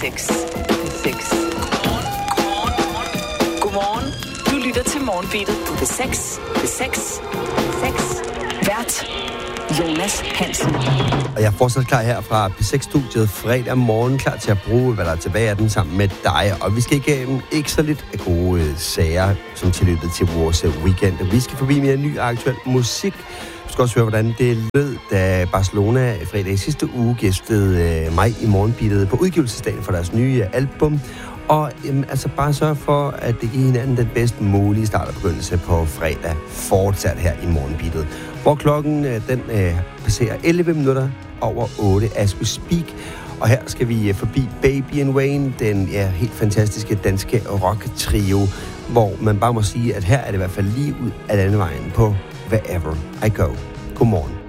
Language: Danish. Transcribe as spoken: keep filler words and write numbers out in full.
seks. seks. Godmorgen. Du lytter til Morgenbeatet på P seks. P seks. seks. Vært Jonas Hansen. Og jeg er fortsat klar her fra P seks-studiet fredag morgen, klar til at bruge, hvad der er tilbage af den, sammen med dig. Og vi skal igennem ikke så lidt af gode øh, sager, som tilløbet til vores øh, weekend. Vi skal forbi mere ny og aktuel musik. Du skal også høre, hvordan det lød, da Barcelona fredag i sidste uge gæstede øh, mig i Morgenbeatet på udgivelsesdagen for deres nye album. Og øhm, altså bare sørg for, at det giver hinanden den bedst mulige start og begyndelse på fredag, fortsat her i Morgenbeatet. Hvor klokken øh, den øh, passerer elleve minutter over otte as we speak. Og her skal vi øh, forbi Baby and Wayne, den ja, helt fantastiske danske rock-trio, hvor man bare må sige, at her er det i hvert fald lige ud af landevejen på Wherever I Go. Godmorgen.